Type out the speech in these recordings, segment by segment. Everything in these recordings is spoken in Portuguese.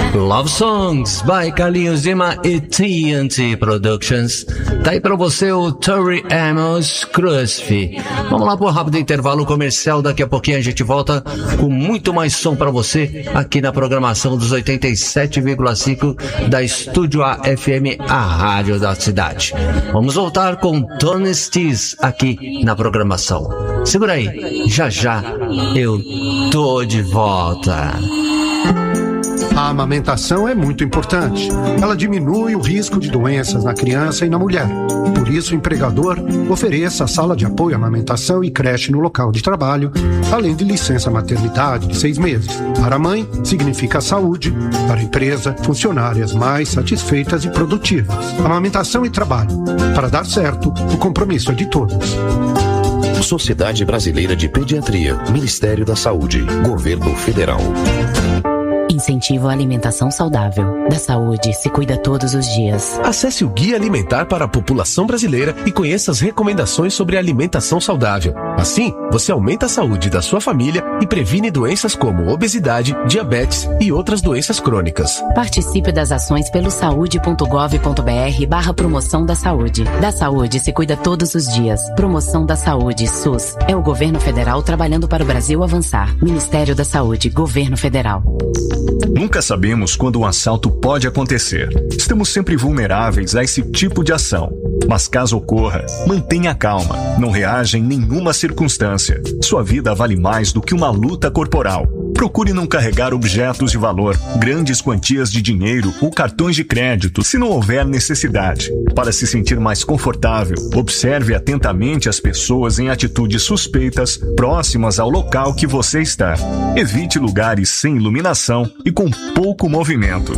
Love Songs by Carlinhos Lima e TNT Productions. Tá aí pra você o Tori Amos Crusty. Vamos lá por um rápido intervalo comercial. Daqui a pouquinho a gente volta com muito mais som pra você aqui na programação dos 87,5 da Estúdio A FM, a rádio da cidade. Vamos voltar com Tony Stiz aqui na programação. Segura aí, já já eu tô de volta. A amamentação é muito importante. Ela diminui o risco de doenças na criança e na mulher. Por isso, o empregador ofereça a sala de apoio à amamentação e creche no local de trabalho, além de licença maternidade de 6 meses. Para a mãe, significa saúde. Para a empresa, funcionárias mais satisfeitas e produtivas. Amamentação e trabalho. Para dar certo, o compromisso é de todos. Sociedade Brasileira de Pediatria, Ministério da Saúde, Governo Federal. Incentivo à alimentação saudável. Da saúde se cuida todos os dias. Acesse o Guia Alimentar para a População Brasileira e conheça as recomendações sobre alimentação saudável. Assim, você aumenta a saúde da sua família e previne doenças como obesidade, diabetes e outras doenças crônicas. Participe das ações pelo saude.gov.br/promoção da saúde. Da saúde se cuida todos os dias. Promoção da saúde, SUS. É o governo federal trabalhando para o Brasil avançar. Ministério da Saúde, Governo Federal. Nunca sabemos quando um assalto pode acontecer. Estamos sempre vulneráveis a esse tipo de ação. Mas caso ocorra, mantenha calma. Não reaja em nenhuma circunstância. Sua vida vale mais do que uma luta corporal. Procure não carregar objetos de valor, grandes quantias de dinheiro ou cartões de crédito se não houver necessidade. Para se sentir mais confortável, observe atentamente as pessoas em atitudes suspeitas próximas ao local que você está. Evite lugares sem iluminação e com pouco movimento.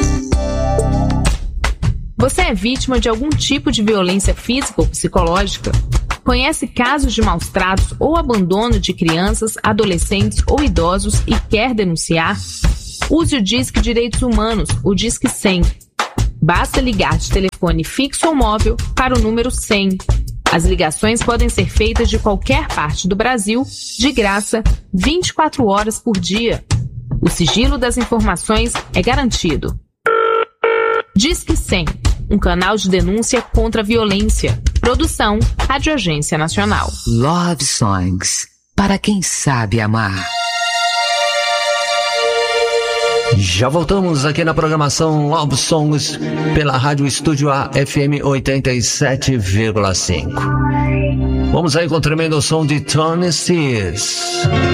Você é vítima de algum tipo de violência física ou psicológica? Conhece casos de maus-tratos ou abandono de crianças, adolescentes ou idosos e quer denunciar? Use o Disque Direitos Humanos, o Disque 100. Basta ligar de telefone fixo ou móvel para o número 100. As ligações podem ser feitas de qualquer parte do Brasil, de graça, 24 horas por dia. O sigilo das informações é garantido. Disque 100, um canal de denúncia contra a violência. Produção, Rádio Agência Nacional. Love Songs, para quem sabe amar. Já voltamos aqui na programação Love Songs pela Rádio Estúdio A FM 87,5. Vamos aí com o tremendo som de Tony Stiz.